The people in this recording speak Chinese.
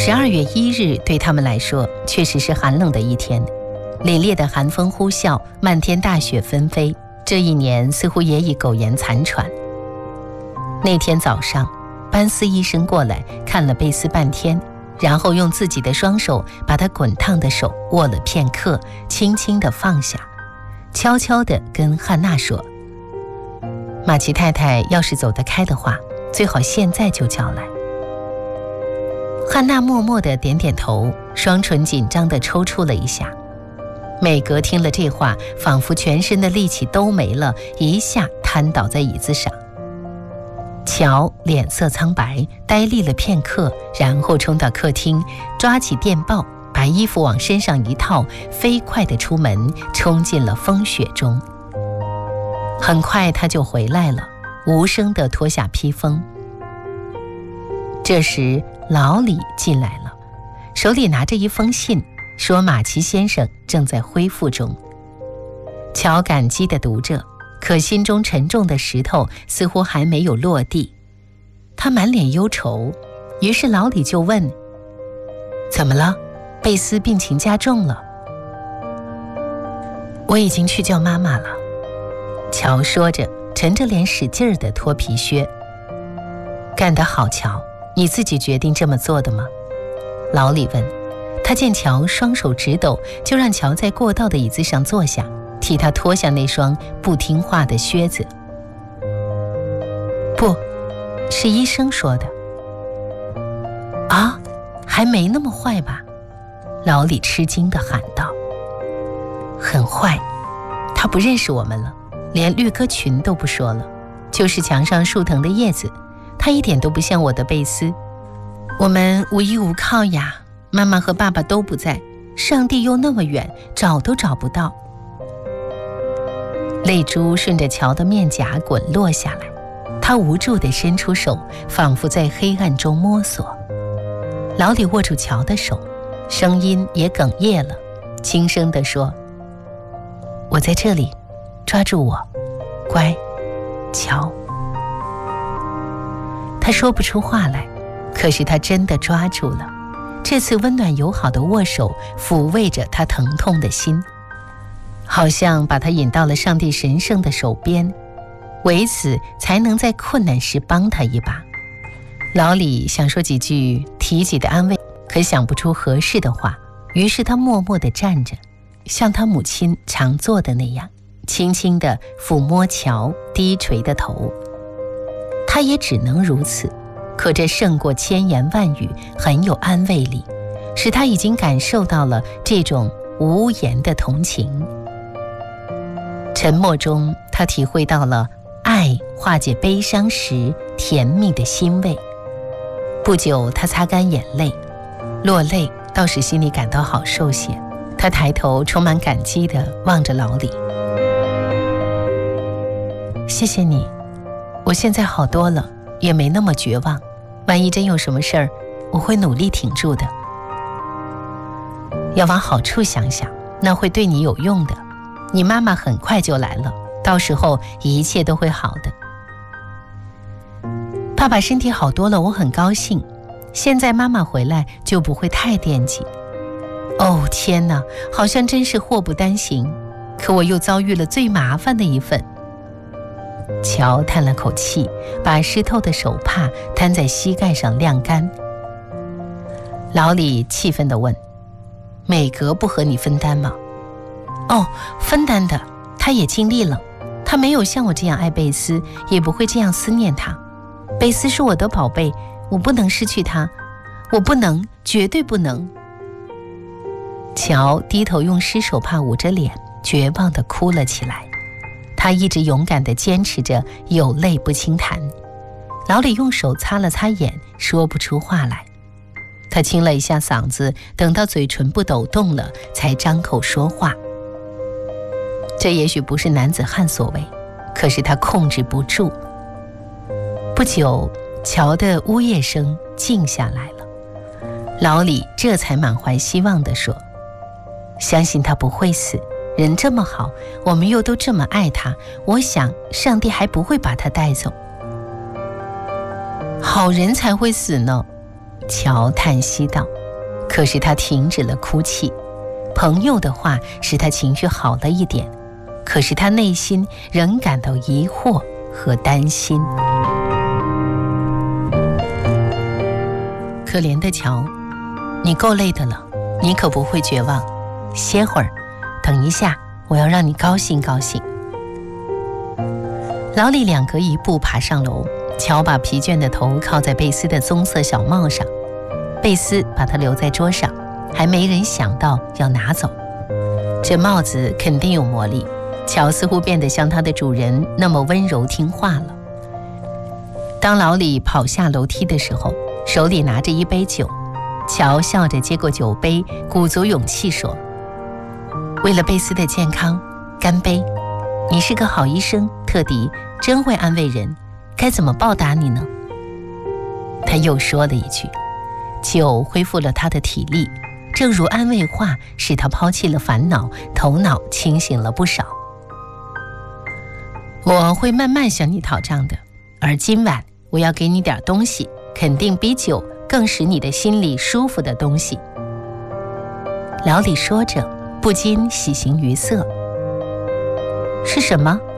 12月1日对他们来说确实是寒冷的一天，凛冽的寒风呼啸，漫天大雪纷飞。这一年似乎也已苟延残喘。那天早上，班斯医生过来看了贝斯半天，然后用自己的双手把他滚烫的手握了片刻，轻轻地放下，悄悄地跟汉娜说：“马奇太太要是走得开的话，最好现在就叫来。”汉娜默默地点点头，双唇紧张地抽搐了一下。美格听了这话，仿佛全身的力气都没了，一下瘫倒在椅子上。乔脸色苍白，呆立了片刻，然后冲到客厅，抓起电报，把衣服往身上一套，飞快地出门，冲进了风雪中。很快他就回来了，无声地脱下披风。这时老李进来了，手里拿着一封信，说马奇先生正在恢复中。乔感激地读着，可心中沉重的石头似乎还没有落地。他满脸忧愁，于是老李就问：“怎么了？贝斯病情加重了。”“我已经去叫妈妈了。”乔说着，沉着脸使劲地脱皮靴。“干得好，乔，你自己决定这么做的吗？”老李问。他见乔双手直抖，就让乔在过道的椅子上坐下，替他脱下那双不听话的靴子。“不，是医生说的。”“啊，还没那么坏吧？”老李吃惊地喊道。“很坏，他不认识我们了，连绿歌群都不说了，就是墙上树藤的叶子，他一点都不像我的贝斯。我们无依无靠呀，妈妈和爸爸都不在，上帝又那么远，找都找不到。”泪珠顺着乔的面颊滚落下来，他无助地伸出手，仿佛在黑暗中摸索。老李握住乔的手，声音也哽咽了，轻声地说：“我在这里，抓住我，乖，乔。”他说不出话来，可是他真的抓住了。这次温暖友好的握手抚慰着他疼痛的心，好像把他引到了上帝神圣的手边，为此才能在困难时帮他一把。老李想说几句提己的安慰，可想不出合适的话，于是他默默地站着，像他母亲常做的那样，轻轻地抚摸乔低垂的头。他也只能如此，可这胜过千言万语，很有安慰力，使他已经感受到了这种无言的同情。沉默中，他体会到了爱化解悲伤时甜蜜的欣慰。不久，他擦干眼泪，落泪倒使心里感到好受些。他抬头充满感激地望着老李：“谢谢你，我现在好多了，也没那么绝望。万一真有什么事儿，我会努力挺住的。要往好处想想，那会对你有用的。你妈妈很快就来了，到时候一切都会好的。爸爸身体好多了，我很高兴。现在妈妈回来就不会太惦记。哦，天哪，好像真是祸不单行，可我又遭遇了最麻烦的一份。”乔叹了口气，把湿透的手帕摊在膝盖上晾干。老李气愤地问：“美格不和你分担吗？”“哦，分担的，他也尽力了。他没有像我这样爱贝斯，也不会这样思念他。贝斯是我的宝贝，我不能失去他，我不能，绝对不能。”乔低头用湿手帕捂着脸，绝望地哭了起来。他一直勇敢地坚持着，有泪不轻弹。老李用手擦了擦眼，说不出话来。他清了一下嗓子，等到嘴唇不抖动了，才张口说话。这也许不是男子汉所为，可是他控制不住。不久，乔的呜咽声静下来了。老李这才满怀希望地说：“相信他不会死，人这么好，我们又都这么爱他，我想上帝还不会把他带走。”“好人才会死呢。” 乔叹息道，可是他停止了哭泣。朋友的话使他情绪好了一点，可是他内心仍感到疑惑和担心。可怜的乔，你够累的了，你可不会绝望。歇会儿，等一下，我要让你高兴高兴。老李两隔一步爬上楼，乔把疲倦的头靠在贝斯的棕色小帽上，贝斯把它留在桌上，还没人想到要拿走。这帽子肯定有魔力，乔似乎变得像它的主人那么温柔听话了。当老李跑下楼梯的时候，手里拿着一杯酒，乔笑着接过酒杯，鼓足勇气说，为了贝斯的健康，干杯！你是个好医生，特迪，真会安慰人，该怎么报答你呢？他又说了一句，酒恢复了他的体力，正如安慰话使他抛弃了烦恼，头脑清醒了不少。我会慢慢向你讨账的，而今晚我要给你点东西，肯定比酒更使你的心里舒服的东西。老李说着，不禁喜形于色。是什么？